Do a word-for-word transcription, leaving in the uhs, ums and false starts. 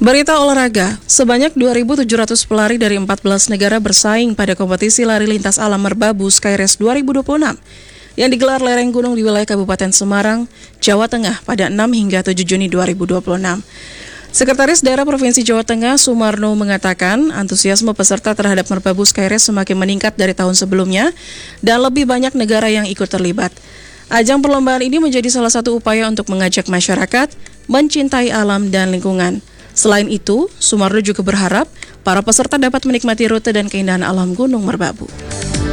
Berita olahraga, sebanyak dua ribu tujuh ratus pelari dari empat belas negara bersaing pada kompetisi lari lintas alam Merbabu Skyrace dua ribu dua puluh enam yang digelar lereng gunung di wilayah Kabupaten Semarang, Jawa Tengah pada enam hingga tujuh Juni dua ribu dua puluh enam. Sekretaris Daerah Provinsi Jawa Tengah, Sumarno, mengatakan antusiasme peserta terhadap Merbabu Skyrace semakin meningkat dari tahun sebelumnya dan lebih banyak negara yang ikut terlibat. Ajang perlombaan ini menjadi salah satu upaya untuk mengajak masyarakat mencintai alam dan lingkungan. Selain itu, Sumarno juga berharap para peserta dapat menikmati rute dan keindahan alam Gunung Merbabu.